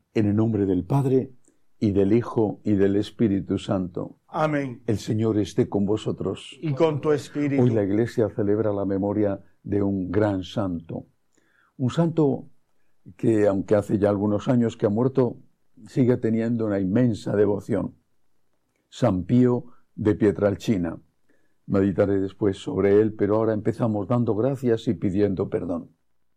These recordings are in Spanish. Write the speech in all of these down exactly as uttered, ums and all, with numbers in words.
En el nombre del Padre, y del Hijo, y del Espíritu Santo. Amén. El Señor esté con vosotros. Y con tu espíritu. Hoy la Iglesia celebra la memoria de un gran santo. Un santo que, aunque hace ya algunos años que ha muerto, sigue teniendo una inmensa devoción. San Pío de Pietrelcina. Meditaré después sobre él, pero ahora empezamos dando gracias y pidiendo perdón.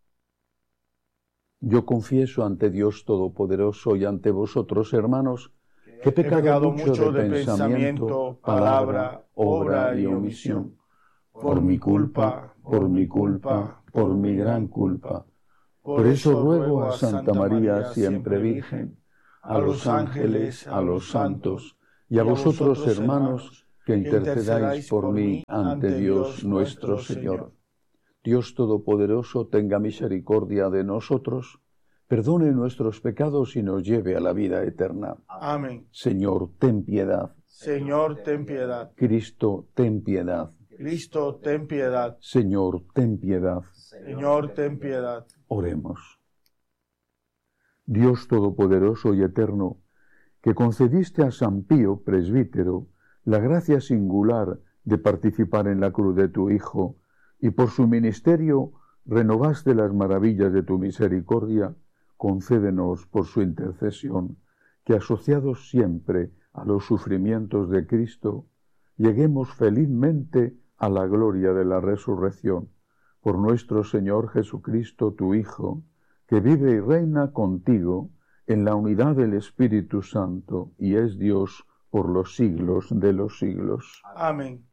Yo confieso ante Dios Todopoderoso y ante vosotros, hermanos, que he pecado, He pecado mucho, mucho de, de pensamiento, pensamiento, palabra, obra y omisión. Por mi culpa, por mi culpa, por mi gran culpa. Por eso ruego a Santa María, siempre Virgen, a los ángeles, a los santos, y a vosotros, hermanos, que intercedáis por mí ante Dios nuestro Señor. Dios Todopoderoso tenga misericordia de nosotros, perdone nuestros pecados y nos lleve a la vida eterna. Amén. Señor, ten piedad. Señor, ten piedad. Cristo, ten piedad. Cristo, ten piedad. Señor, ten piedad. Señor, ten piedad. Oremos. Dios Todopoderoso y Eterno, que concediste a San Pío, presbítero, la gracia singular de participar en la cruz de tu Hijo, y por su ministerio renovaste las maravillas de tu misericordia, concédenos por su intercesión, que asociados siempre a los sufrimientos de Cristo, lleguemos felizmente a la gloria de la resurrección, por nuestro Señor Jesucristo, tu Hijo, que vive y reina contigo en la unidad del Espíritu Santo, y es Dios por los siglos de los siglos. Amén.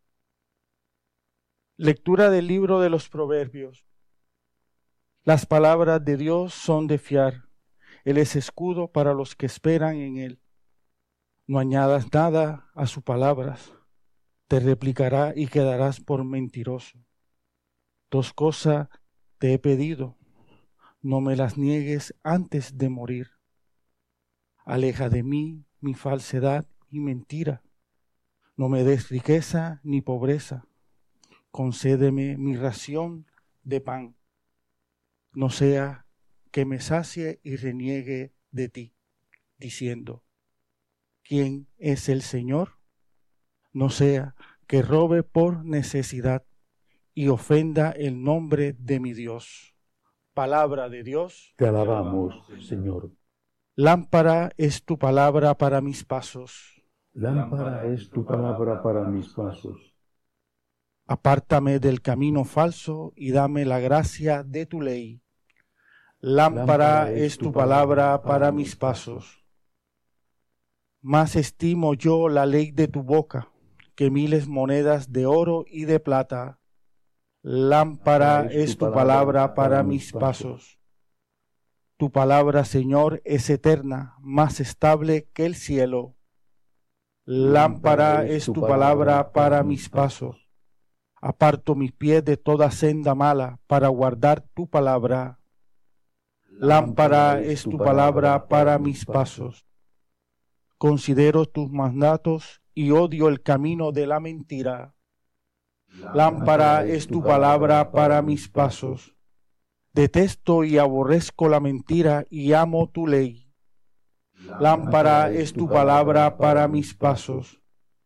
Lectura del libro de los Proverbios. Las palabras de Dios son de fiar. Él es escudo para los que esperan en Él. No añadas nada a sus palabras. Te replicará y quedarás por mentiroso. Dos cosas te he pedido. No me las niegues antes de morir. Aleja de mí mi falsedad y mentira. No me des riqueza ni pobreza. Concédeme mi ración de pan. No sea que me sacie y reniegue de ti, diciendo, ¿quién es el Señor? No sea que robe por necesidad y ofenda el nombre de mi Dios. Palabra de Dios. Te alabamos, Señor. Lámpara es tu palabra para mis pasos. Lámpara es tu palabra para mis pasos. Apártame del camino falso y dame la gracia de tu ley. Lámpara es tu palabra para mis pasos. Más estimo yo la ley de tu boca que miles monedas de oro y de plata. Lámpara es tu palabra para mis pasos. Tu palabra, Señor, es eterna, más estable que el cielo. Lámpara es tu palabra para mis pasos. Aparto mis pies de toda senda mala para guardar tu palabra. Lámpara es tu palabra para mis pasos. Considero tus mandatos y odio el camino de la mentira. Lámpara es tu palabra para mis pasos. Detesto y aborrezco la mentira y amo tu ley. Lámpara es tu palabra para mis pasos.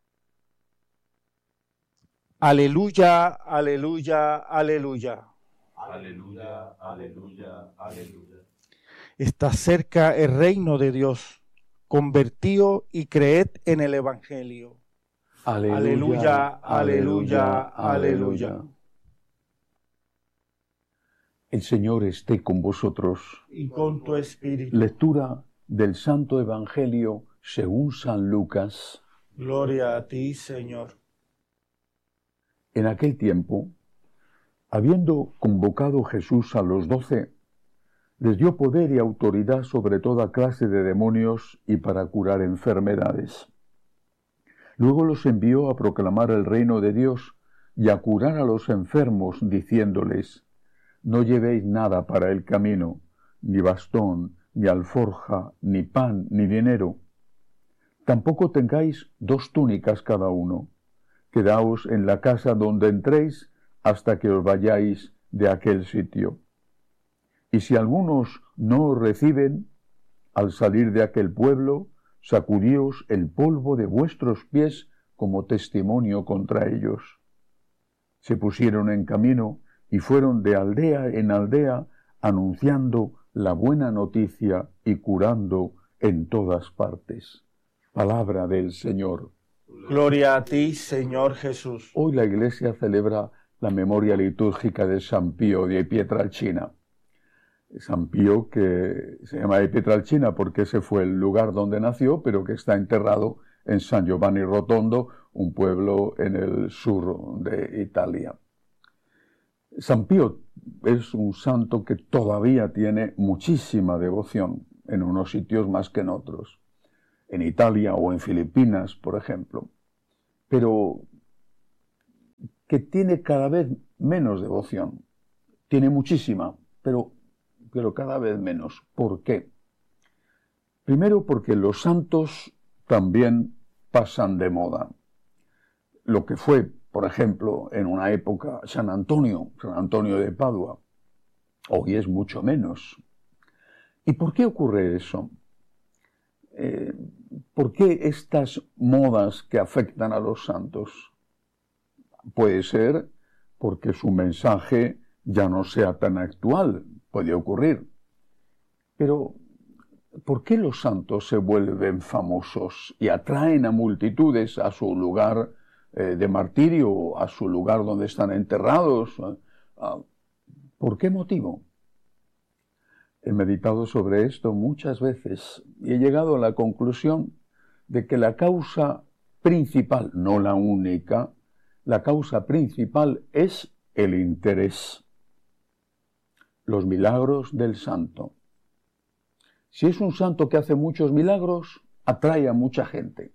Aleluya, aleluya, aleluya. Aleluya, aleluya, aleluya. Está cerca el reino de Dios. Convertíos y creed en el Evangelio. Aleluya, aleluya, aleluya. El Señor esté con vosotros. Y con tu espíritu. Lectura del Santo Evangelio según San Lucas. Gloria a ti, Señor. En aquel tiempo, habiendo convocado Jesús a los doce, les dio poder y autoridad sobre toda clase de demonios y para curar enfermedades. Luego los envió a proclamar el reino de Dios y a curar a los enfermos, diciéndoles, no llevéis nada para el camino, ni bastón, ni alforja, ni pan, ni dinero. Tampoco tengáis dos túnicas cada uno. Quedaos en la casa donde entréis hasta que os vayáis de aquel sitio. Y si algunos no os reciben, al salir de aquel pueblo, sacudíos el polvo de vuestros pies como testimonio contra ellos. Se pusieron en camino y fueron de aldea en aldea anunciando la buena noticia y curando en todas partes. Palabra del Señor. Gloria a ti, Señor Jesús. Hoy la Iglesia celebra la memoria litúrgica de San Pío de Pietrelcina. San Pío, que se llama de Pietrelcina porque ese fue el lugar donde nació, pero que está enterrado en San Giovanni Rotondo, un pueblo en el sur de Italia. San Pío es un santo que todavía tiene muchísima devoción en unos sitios más que en otros, en Italia o en Filipinas, por ejemplo, pero que tiene cada vez menos devoción. Tiene muchísima, pero, pero cada vez menos. ¿Por qué? Primero porque los santos también pasan de moda. Lo que fue, por ejemplo, en una época San Antonio, San Antonio de Padua, hoy es mucho menos. ¿Y por qué ocurre eso? Eh, ¿Por qué estas modas que afectan a los santos? Puede ser porque su mensaje ya no sea tan actual, puede ocurrir. Pero, ¿por qué los santos se vuelven famosos y atraen a multitudes a su lugar eh, de martirio, a su lugar donde están enterrados? ¿Por qué motivo? He meditado sobre esto muchas veces y he llegado a la conclusión de que la causa principal, no la única, la causa principal es el interés. Los milagros del santo. Si es un santo que hace muchos milagros, atrae a mucha gente.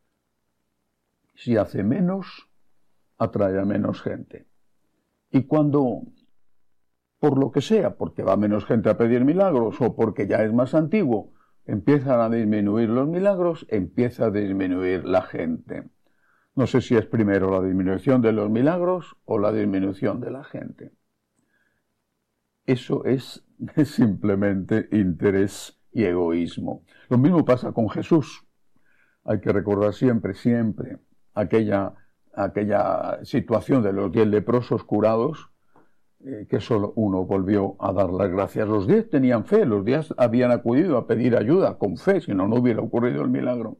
Si hace menos, atrae a menos gente. Y cuando, por lo que sea, porque va menos gente a pedir milagros o porque ya es más antiguo, empiezan a disminuir los milagros, empieza a disminuir la gente. No sé si es primero la disminución de los milagros o la disminución de la gente. Eso es simplemente interés y egoísmo. Lo mismo pasa con Jesús. Hay que recordar siempre, siempre, aquella, aquella situación de los diez leprosos curados, eh, que solo uno volvió a dar las gracias. Los diez tenían fe, los diez habían acudido a pedir ayuda con fe, si no, no hubiera ocurrido el milagro.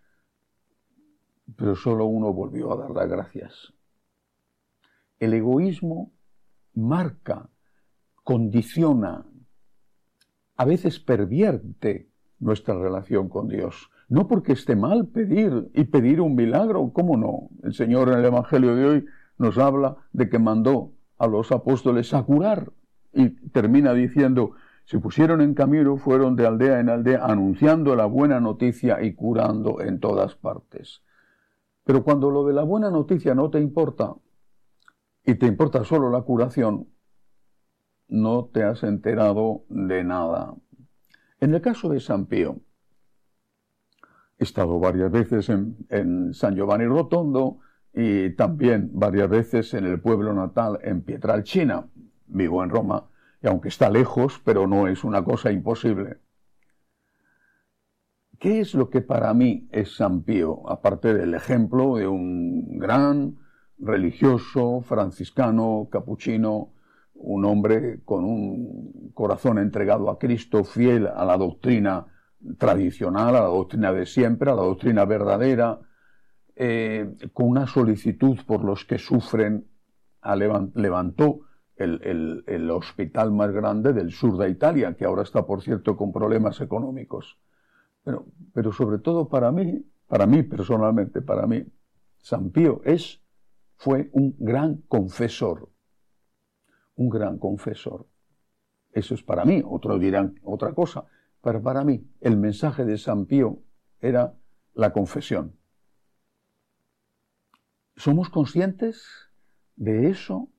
Pero solo uno volvió a dar las gracias. El egoísmo marca, condiciona, a veces pervierte nuestra relación con Dios. No porque esté mal pedir y pedir un milagro, ¿cómo no? El Señor en el Evangelio de hoy nos habla de que mandó a los apóstoles a curar y termina diciendo, se pusieron en camino, fueron de aldea en aldea anunciando la buena noticia y curando en todas partes. Pero cuando lo de la buena noticia no te importa y te importa solo la curación, no te has enterado de nada. En el caso de San Pío, he estado varias veces en, en San Giovanni Rotondo y también varias veces en el pueblo natal, en Pietrelcina. Vivo en Roma, y aunque está lejos, pero no es una cosa imposible. ¿Qué es lo que para mí es San Pío? Aparte del ejemplo de un gran religioso, franciscano, capuchino, un hombre con un corazón entregado a Cristo, fiel a la doctrina tradicional, a la doctrina de siempre, a la doctrina verdadera, eh, con una solicitud por los que sufren, a levant, levantó el, el, el hospital más grande del sur de Italia, que ahora está, por cierto, con problemas económicos. Pero, pero sobre todo para mí, para mí personalmente, para mí, San Pío es, fue un gran confesor. Un gran confesor. Eso es para mí, otros dirán otra cosa, pero para mí el mensaje de San Pío era la confesión. ¿Somos conscientes de eso?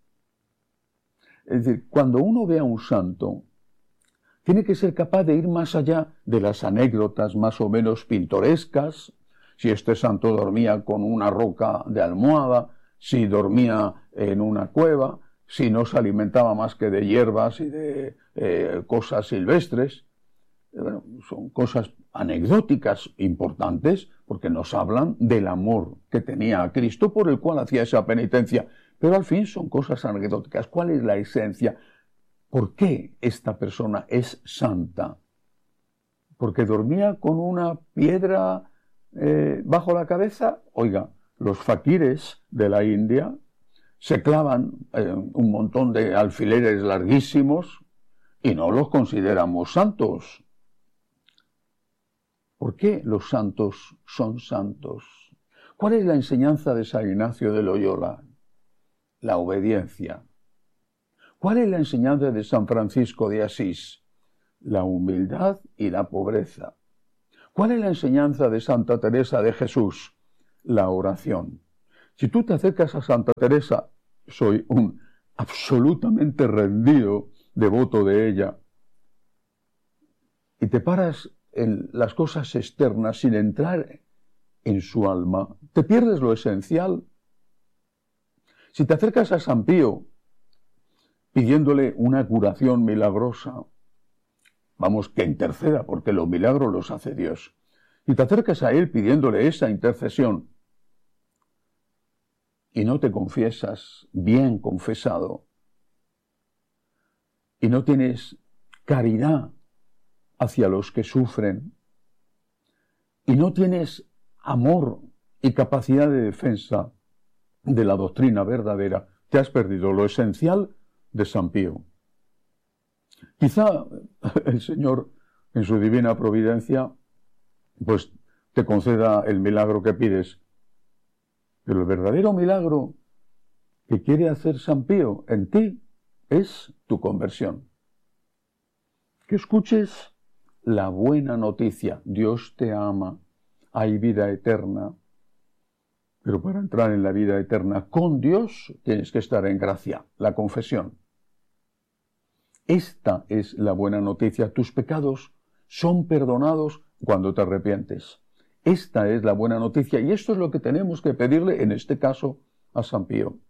Es decir, cuando uno ve a un santo, tiene que ser capaz de ir más allá de las anécdotas más o menos pintorescas, si este santo dormía con una roca de almohada, si dormía en una cueva, si no se alimentaba más que de hierbas y de eh, cosas silvestres. Bueno, son cosas anecdóticas importantes porque nos hablan del amor que tenía a Cristo por el cual hacía esa penitencia. Pero al fin son cosas anecdóticas. ¿Cuál es la esencia? ¿Por qué esta persona es santa? ¿Porque dormía con una piedra eh, bajo la cabeza? Oiga, los faquires de la India se clavan eh, un montón de alfileres larguísimos y no los consideramos santos. ¿Por qué los santos son santos? ¿Cuál es la enseñanza de San Ignacio de Loyola? La obediencia. ¿Cuál es la enseñanza de San Francisco de Asís? La humildad y la pobreza. ¿Cuál es la enseñanza de Santa Teresa de Jesús? La oración. Si tú te acercas a Santa Teresa, soy un absolutamente rendido devoto de ella, y te paras en las cosas externas sin entrar en su alma, te pierdes lo esencial. Si te acercas a San Pío pidiéndole una curación milagrosa, vamos, que interceda, porque los milagros los hace Dios. Si te acercas a él pidiéndole esa intercesión y no te confiesas bien confesado y no tienes caridad hacia los que sufren y no tienes amor y capacidad de defensa de la doctrina verdadera, te has perdido lo esencial de San Pío. Quizá el Señor, en su divina providencia, pues te conceda el milagro que pides, pero el verdadero milagro que quiere hacer San Pío en ti es tu conversión. Que escuches la buena noticia: Dios te ama, hay vida eterna. Pero para entrar en la vida eterna con Dios tienes que estar en gracia, la confesión. Esta es la buena noticia. Tus pecados son perdonados cuando te arrepientes. Esta es la buena noticia y esto es lo que tenemos que pedirle en este caso a San Pío.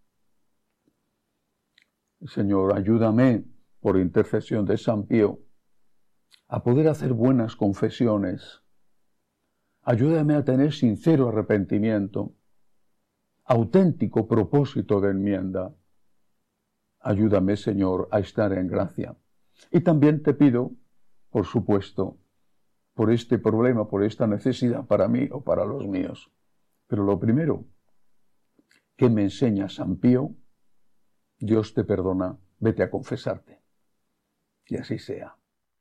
Señor, ayúdame por intercesión de San Pío a poder hacer buenas confesiones. Ayúdame a tener sincero arrepentimiento, auténtico propósito de enmienda. Ayúdame, Señor, a estar en gracia. Y también te pido, por supuesto, por este problema, por esta necesidad para mí o para los míos. Pero lo primero, que me enseña San Pío: Dios te perdona, vete a confesarte. Y así sea.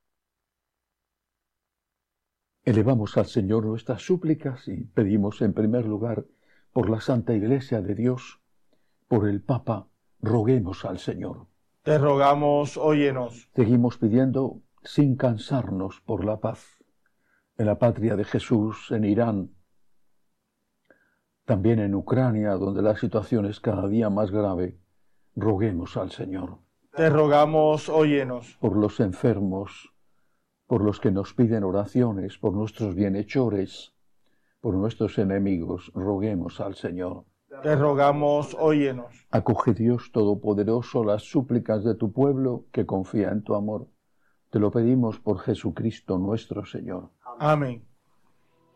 Elevamos al Señor nuestras súplicas y pedimos en primer lugar por la Santa Iglesia de Dios, por el Papa, roguemos al Señor. Te rogamos, óyenos. Seguimos pidiendo sin cansarnos por la paz en la patria de Jesús, en Irán, también en Ucrania, donde la situación es cada día más grave. Roguemos al Señor. Te rogamos, óyenos. Por los enfermos, por los que nos piden oraciones, por nuestros bienhechores, por nuestros enemigos, roguemos al Señor. Te rogamos, óyenos. Acoge, Dios Todopoderoso, las súplicas de tu pueblo que confía en tu amor. Te lo pedimos por Jesucristo nuestro Señor. Amén.